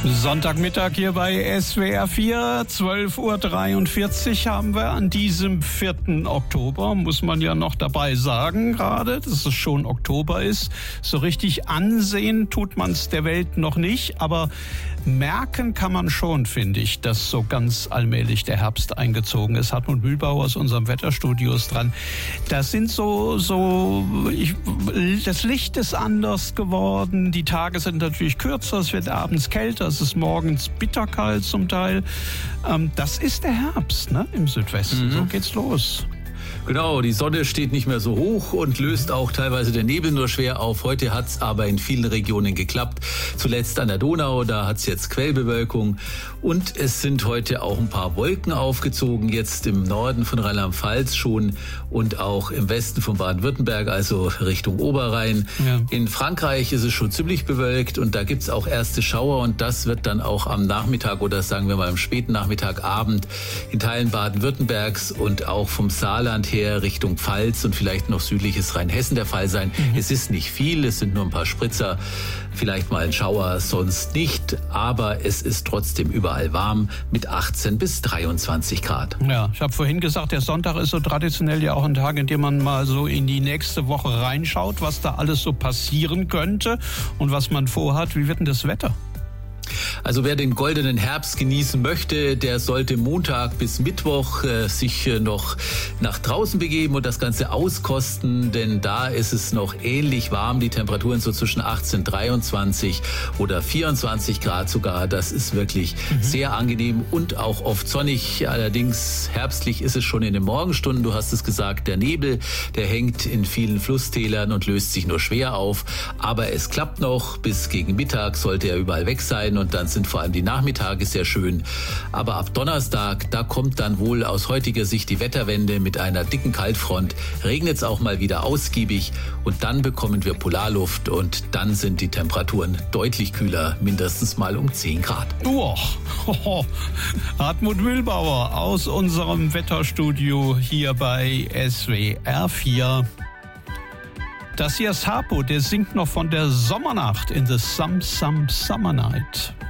Sonntagmittag hier bei SWR 4, 12.43 Uhr haben wir an diesem 4. Oktober, muss man ja noch dabei sagen gerade, dass es schon Oktober ist. So richtig ansehen tut man es der Welt noch nicht, aber merken kann man schon, finde ich, dass so ganz allmählich der Herbst eingezogen ist. Hartmut Mühlbauer aus unserem Wetterstudio ist dran. Das sind das Licht ist anders geworden, die Tage sind natürlich kürzer, es wird abends kälter, es ist morgens bitterkalt zum Teil. Das ist der Herbst, ne, im Südwesten. So geht's los. Genau, die Sonne steht nicht mehr so hoch und löst auch teilweise der Nebel nur schwer auf. Heute hat es aber in vielen Regionen geklappt. Zuletzt an der Donau, da hat es jetzt Quellbewölkung. Und es sind heute auch ein paar Wolken aufgezogen, jetzt im Norden von Rheinland-Pfalz schon und auch im Westen von Baden-Württemberg, also Richtung Oberrhein. Ja. In Frankreich ist es schon ziemlich bewölkt und da gibt es auch erste Schauer und das wird dann auch am Nachmittag oder sagen wir mal am späten Nachmittag, Abend in Teilen Baden-Württembergs und auch vom Saarland her Richtung Pfalz und vielleicht noch südliches Rheinhessen der Fall sein. Es ist nicht viel, es sind nur ein paar Spritzer, vielleicht mal ein Schauer, sonst nicht, aber es ist trotzdem überall warm mit 18 bis 23 Grad. Ja, ich habe vorhin gesagt, der Sonntag ist so traditionell ja auch ein Tag, in dem man mal so in die nächste Woche reinschaut, was da alles so passieren könnte und was man vorhat. Wie wird denn das Wetter? Also wer den goldenen Herbst genießen möchte, der sollte Montag bis Mittwoch sich noch nach draußen begeben und das Ganze auskosten, denn da ist es noch ähnlich warm. Die Temperaturen so zwischen 18, 23 oder 24 Grad sogar. Das ist wirklich sehr angenehm und auch oft sonnig. Allerdings herbstlich ist es schon in den Morgenstunden. Du hast es gesagt, der Nebel, der hängt in vielen Flusstälern und löst sich nur schwer auf. Aber es klappt noch. Bis gegen Mittag sollte er überall weg sein. Und dann sind vor allem die Nachmittage sehr schön. Aber ab Donnerstag, da kommt dann wohl aus heutiger Sicht die Wetterwende mit einer dicken Kaltfront. Regnet es auch mal wieder ausgiebig und dann bekommen wir Polarluft und dann sind die Temperaturen deutlich kühler, mindestens mal um 10 Grad. Hartmut Mühlbauer aus unserem Wetterstudio hier bei SWR 4. Das hier ist Harpo, der singt noch von der Sommernacht in the Summer Night.